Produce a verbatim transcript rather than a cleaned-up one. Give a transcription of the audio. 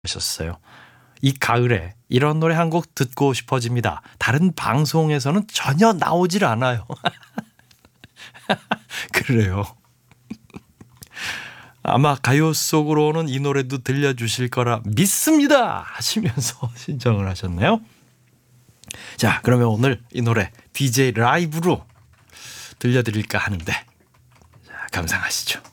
하셨어요. 이 가을에 이런 노래 한 곡 듣고 싶어집니다. 다른 방송에서는 전혀 나오질 않아요. 그래요. 아마 가요 속으로는 이 노래도 들려주실 거라 믿습니다 하시면서 신청을 하셨네요. 자, 그러면 오늘 이 노래 디제이 라이브로 들려드릴까 하는데, 자, 감상하시죠.